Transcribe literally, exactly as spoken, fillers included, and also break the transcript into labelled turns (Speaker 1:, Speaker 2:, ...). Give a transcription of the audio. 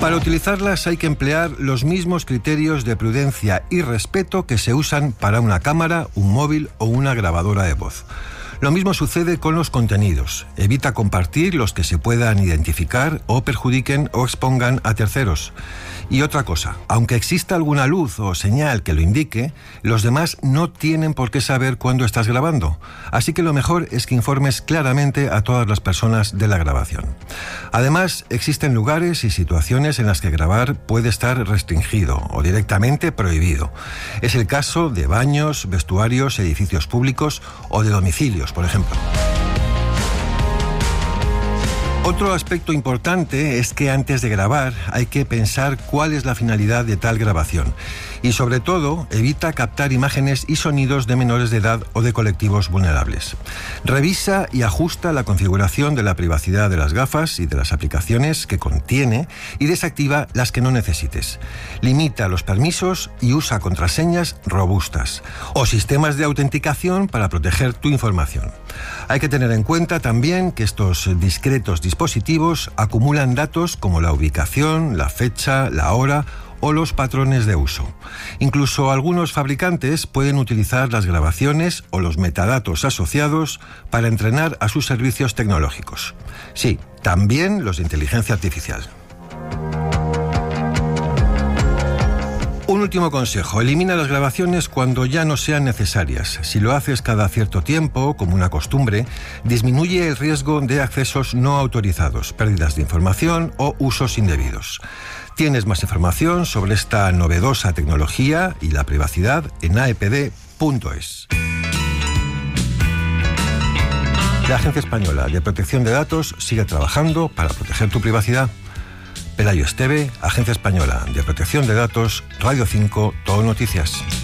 Speaker 1: Para utilizarlas hay que emplear los mismos criterios de prudencia y respeto que se usan para una cámara, un móvil o una grabadora de voz. Lo mismo sucede con los contenidos. Evita compartir los que se puedan identificar o perjudiquen o expongan a terceros. Y otra cosa, aunque exista alguna luz o señal que lo indique, los demás no tienen por qué saber cuándo estás grabando. Así que lo mejor es que informes claramente a todas las personas de la grabación. Además, existen lugares y situaciones en las que grabar puede estar restringido o directamente prohibido. Es el caso de baños, vestuarios, edificios públicos o de domicilios, por ejemplo. Otro aspecto importante es que antes de grabar hay que pensar cuál es la finalidad de tal grabación y, sobre todo, evita captar imágenes y sonidos de menores de edad o de colectivos vulnerables. Revisa y ajusta la configuración de la privacidad de las gafas y de las aplicaciones que contiene y desactiva las que no necesites. Limita los permisos y usa contraseñas robustas o sistemas de autenticación para proteger tu información. Hay que tener en cuenta también que estos discretos dispositivos acumulan datos como la ubicación, la fecha, la hora o los patrones de uso. Incluso algunos fabricantes pueden utilizar las grabaciones o los metadatos asociados para entrenar a sus servicios tecnológicos. Sí, también los de inteligencia artificial. Un último consejo: elimina las grabaciones cuando ya no sean necesarias. Si lo haces cada cierto tiempo, como una costumbre, disminuye el riesgo de accesos no autorizados, pérdidas de información o usos indebidos. Tienes más información sobre esta novedosa tecnología y la privacidad en a e pe de punto es. La Agencia Española de Protección de Datos sigue trabajando para proteger tu privacidad. Pelayo Esteve, Agencia Española de Protección de Datos, Radio cinco, Todo Noticias.